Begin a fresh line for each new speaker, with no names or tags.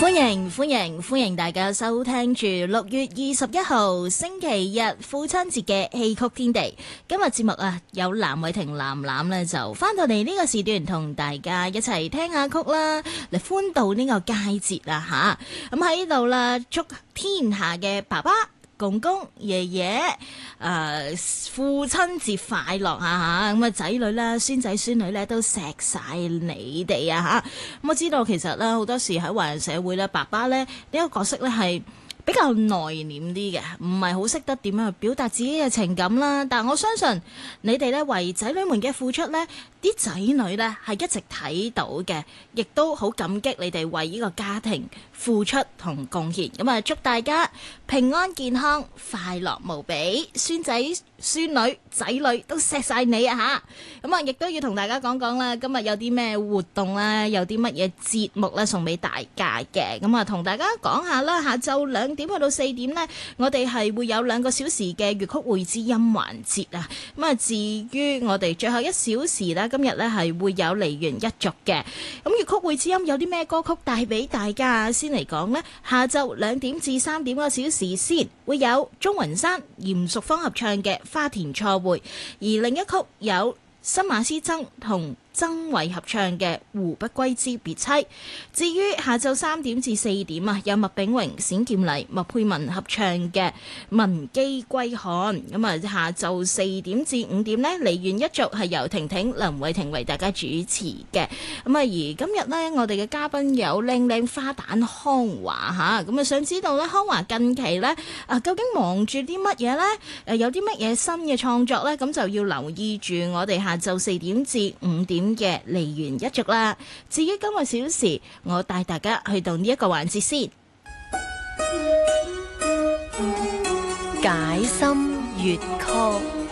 歡迎大家收聽住6月21號星期日父親節嘅戲曲天地。今日節目啊，有藍偉霆藍呢就翻到嚟呢個時段同大家一齊聽下曲啦，嚟歡度呢個佳節啊吓。咁喺呢度啦，祝天下嘅爸爸公公爺爺父親節快樂啊吓！咁啊仔女啦、孫仔孫女咧都錫晒你哋啊吓！咁我知道其實咧好多時喺華人社會咧，爸爸咧呢個角色咧係比較內斂啲嘅，唔係好識得點樣去表達自己嘅情感啦。但我相信你哋咧為仔女們嘅付出咧，啲仔女咧係一直睇到嘅，亦都好感激你哋為呢個家庭付出同貢獻。咁啊，祝大家平安健康、快樂無比，孫仔孫女仔女都錫晒你啊吓！咁啊，亦都要同大家講講啦，今日有啲咩活動啦，有啲乜嘢節目咧送俾大家嘅。咁啊，同大家講下啦，下晝2點去到4點呢，我哋係會有2個小時嘅粵曲會知音環節啊。咁啊，至於我哋最後1小時呢，今日呢係會有梨園一族嘅。咁粵曲會知音有啲咩歌曲帶俾大家？先嚟講呢，下晝2點至3點個小時先會有鍾雲山、嚴淑芳合唱嘅《花田錯會》，而另一曲有新馬師曾同曾偉合唱嘅《胡不歸之別妻》。至於下晝3點至4點啊，有麥炳榮、冼劍麗、麥佩文合唱嘅《文姬歸漢》。咁啊，下晝4點至5點呢，梨園一族係由婷婷、林偉霆為大家主持嘅。咁啊，而今日呢，我哋嘅嘉賓有靚靚花旦康華吓。咁啊，想知道呢，康華近期呢究竟忙住啲乜嘢呢？有啲乜嘢新嘅創作呢？咁就要留意住我哋下晝4點至5點嘅梨園一族啦。至於今個小時，我帶大家去到呢一個環節先。
解心粵曲。